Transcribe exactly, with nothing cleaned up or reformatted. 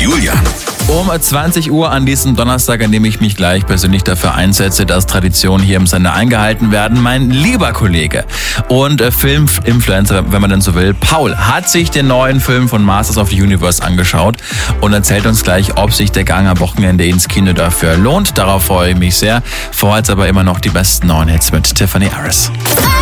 Julian. Um zwanzig Uhr an diesem Donnerstag, an dem ich mich gleich persönlich dafür einsetze, dass Traditionen hier im Sender eingehalten werden, mein lieber Kollege und äh, Filminfluencer, wenn man denn so will, Paul, hat sich den neuen Film von Masters of the Universe angeschaut und erzählt uns gleich, ob sich der Gang am Wochenende ins Kino dafür lohnt. Darauf freue ich mich sehr. Vorher jetzt aber immer noch die besten neuen Hits mit Tiffany Harris.